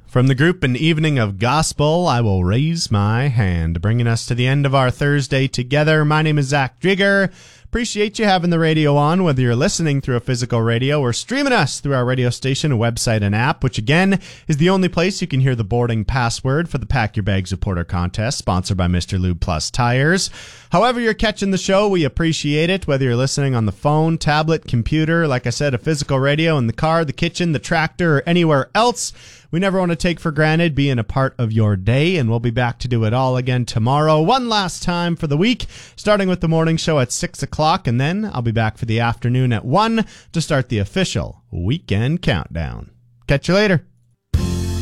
From the group An Evening of Gospel, I Will Raise My Hand, bringing us to the end of our Thursday together. My name is Zach Drieger. Appreciate you having the radio on, whether you're listening through a physical radio or streaming us through our radio station, website, and app, which again is the only place you can hear the boarding password for the Pack Your Bags Reporter contest, sponsored by Mr. Lube Plus Tires. However you're catching the show, we appreciate it, whether you're listening on the phone, tablet, computer, like I said, a physical radio, in the car, the kitchen, the tractor, or anywhere else. We never want to take for granted being a part of your day, and we'll be back to do it all again tomorrow, one last time for the week, starting with the morning show at 6 o'clock, and then I'll be back for the afternoon at 1 to start the official weekend countdown. Catch you later.